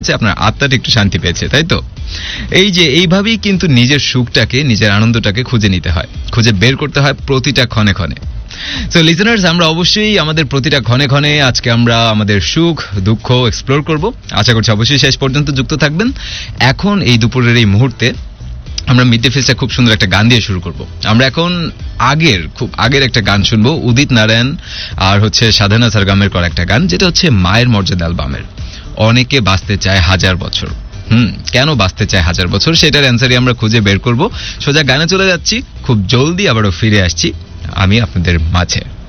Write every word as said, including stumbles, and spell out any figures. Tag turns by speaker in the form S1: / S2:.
S1: আপনার আত্মাটা একটু শান্তি পেয়েছে, তাই তো? এই যে এইভাবেই কিন্তু নিজের সুখটাকে, নিজের আনন্দটাকে খুঁজে নিতে হয়, খুঁজে বের করতে হয় প্রতিটা ক্ষণে ক্ষণে। সো লিসেনার্স, আমরা অবশ্যই আমাদের প্রতিটা ক্ষণে ক্ষণে আজকে আমরা আমাদের সুখ দুঃখ এক্সপ্লোর করব। আশা করছি অবশ্যই শেষ পর্যন্ত যুক্ত থাকবেন। এখন এই দুপুরের এই মুহূর্তে আমরা মিড ডে ফিস্টে খুব সুন্দর একটা গান দিয়ে শুরু করব। আমরা এখন আগের খুব আগের একটা গান শুনবো, উদিত নারায়ণ আর হচ্ছে সাধনা সরগমের করা একটা গান, যেটা হচ্ছে মায়ের মর্যাদা অ্যালবামের অনেকে বাঁচতে চায় হাজার বছর। হুম কেন বাঁচতে চায় হাজার বছর, সেটার অ্যান্সারই আমরা খুঁজে বের করব। সোজা গানে চলে যাচ্ছি, খুব জলদি আবারও ফিরে আসছি আমি আপনাদের মাঝে।